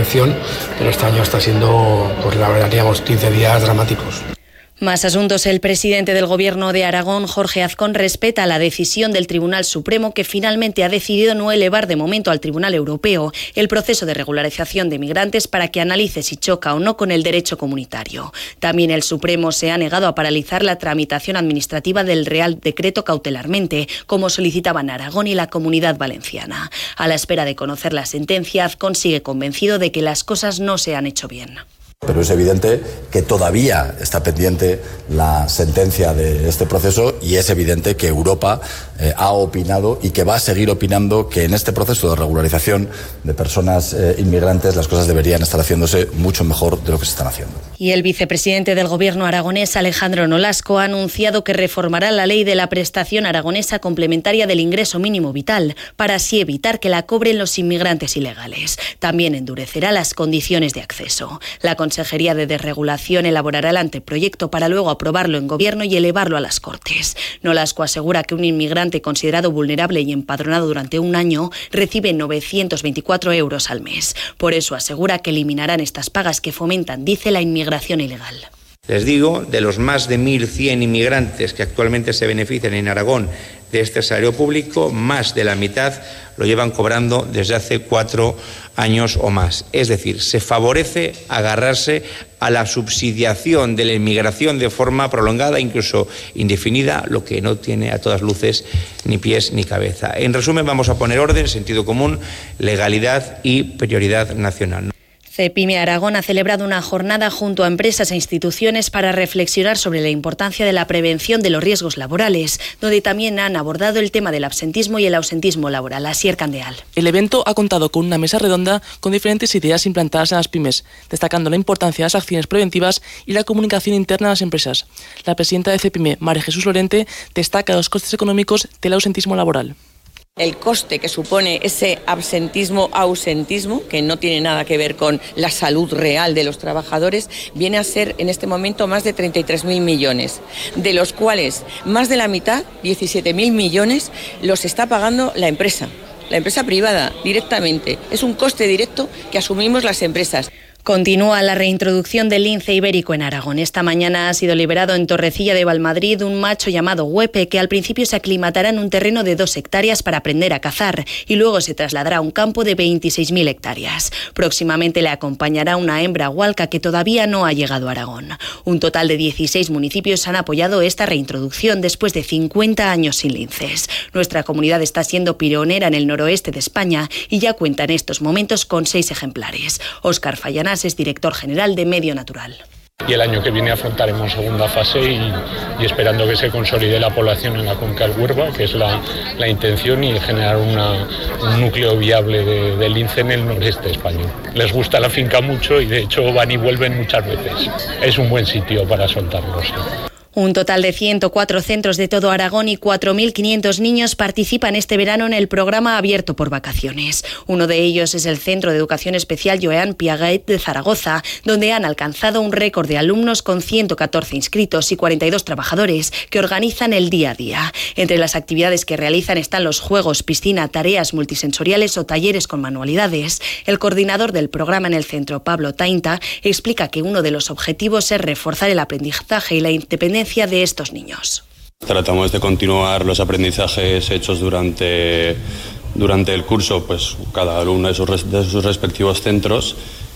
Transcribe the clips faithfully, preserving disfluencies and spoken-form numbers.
excepción, pero este año está siendo, pues la verdad, digamos, quince días dramáticos. Más asuntos. El presidente del Gobierno de Aragón, Jorge Azcón, respeta la decisión del Tribunal Supremo, que finalmente ha decidido no elevar de momento al Tribunal Europeo el proceso de regularización de migrantes para que analice si choca o no con el derecho comunitario. También el Supremo se ha negado a paralizar la tramitación administrativa del Real Decreto cautelarmente, como solicitaban Aragón y la Comunidad Valenciana. A la espera de conocer la sentencia, Azcón sigue convencido de que las cosas no se han hecho bien. Pero es evidente que todavía está pendiente la sentencia de este proceso y es evidente que Europa eh, ha opinado y que va a seguir opinando que en este proceso de regularización de personas eh, inmigrantes las cosas deberían estar haciéndose mucho mejor de lo que se están haciendo. Y el vicepresidente del Gobierno aragonés, Alejandro Nolasco, ha anunciado que reformará la ley de la prestación aragonesa complementaria del ingreso mínimo vital para así evitar que la cobren los inmigrantes ilegales. También endurecerá las condiciones de acceso. La Consejería de Desregulación elaborará el anteproyecto para luego aprobarlo en Gobierno y elevarlo a las Cortes. Nolasco asegura que un inmigrante considerado vulnerable y empadronado durante un año recibe novecientos veinticuatro euros al mes. Por eso asegura que eliminarán estas pagas que fomentan, dice, la inmigración ilegal. Les digo, de los más de mil cien inmigrantes que actualmente se benefician en Aragón de este salario público, más de la mitad lo llevan cobrando desde hace cuatro años o más. Es decir, se favorece agarrarse a la subsidiación de la inmigración de forma prolongada, incluso indefinida, lo que no tiene a todas luces ni pies ni cabeza. En resumen, vamos a poner orden, sentido común, legalidad y prioridad nacional. Cepime Aragón ha celebrado una jornada junto a empresas e instituciones para reflexionar sobre la importancia de la prevención de los riesgos laborales, donde también han abordado el tema del absentismo y el ausentismo laboral. Asier Candeal. El evento ha contado con una mesa redonda con diferentes ideas implantadas en las pymes, destacando la importancia de las acciones preventivas y la comunicación interna de las empresas. La presidenta de Cepime, María Jesús Lorente, destaca los costes económicos del ausentismo laboral. El coste que supone ese absentismo-ausentismo, que no tiene nada que ver con la salud real de los trabajadores, viene a ser en este momento más de treinta y tres mil millones, de los cuales más de la mitad, diecisiete mil millones, los está pagando la empresa, la empresa privada directamente. Es un coste directo que asumimos las empresas. Continúa la reintroducción del lince ibérico en Aragón. Esta mañana ha sido liberado en Torrecilla de Valmadrid un macho llamado Huepe, que al principio se aclimatará en un terreno de dos hectáreas para aprender a cazar y luego se trasladará a un campo de veintiséis mil hectáreas. Próximamente le acompañará una hembra hualca que todavía no ha llegado a Aragón. Un total de dieciséis municipios han apoyado esta reintroducción después de cincuenta años sin linces. Nuestra comunidad está siendo pionera en el noroeste de España y ya cuenta en estos momentos con seis ejemplares. Óscar Fallanás es director general de Medio Natural. Y el año que viene afrontaremos segunda fase y, y esperando que se consolide la población en la cuenca del Huerva, que es la, la intención, y generar una, un núcleo viable de, de lince en el noreste español. Les gusta la finca mucho y de hecho van y vuelven muchas veces. Es un buen sitio para soltarlos. Un total de ciento cuatro centros de todo Aragón y cuatro mil quinientos niños participan este verano en el programa Abierto por Vacaciones. Uno de ellos es el Centro de Educación Especial Joan Piaget de Zaragoza, donde han alcanzado un récord de alumnos con ciento catorce inscritos y cuarenta y dos trabajadores que organizan el día a día. Entre las actividades que realizan están los juegos, piscina, tareas multisensoriales o talleres con manualidades. El coordinador del programa en el centro, Pablo Tainta, explica que uno de los objetivos es reforzar el aprendizaje y la independencia de estos niños. Tratamos de continuar los aprendizajes hechos durante, durante el curso, pues cada alumno de sus, de sus respectivos centros,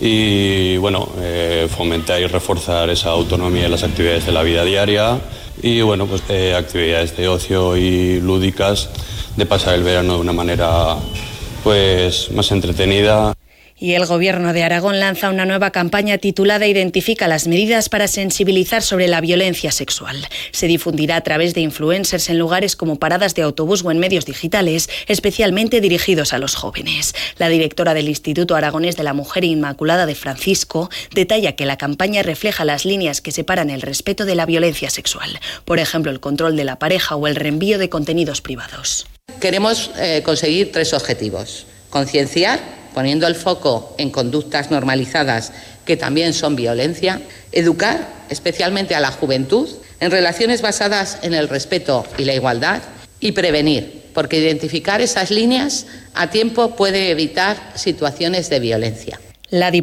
y bueno, eh, fomentar y reforzar esa autonomía en las actividades de la vida diaria y bueno, pues eh, actividades de ocio y lúdicas, de pasar el verano de una manera pues más entretenida. Y el Gobierno de Aragón lanza una nueva campaña titulada Identifica las medidas para sensibilizar sobre la violencia sexual. Se difundirá a través de influencers en lugares como paradas de autobús o en medios digitales, especialmente dirigidos a los jóvenes. La directora del Instituto Aragonés de la Mujer Inmaculada de Francisco detalla que la campaña refleja las líneas que separan el respeto de la violencia sexual. Por ejemplo, el control de la pareja o el reenvío de contenidos privados. Queremos eh, conseguir tres objetivos: concienciar, poniendo el foco en conductas normalizadas que también son violencia; educar, especialmente a la juventud, en relaciones basadas en el respeto y la igualdad; y prevenir, porque identificar esas líneas a tiempo puede evitar situaciones de violencia. La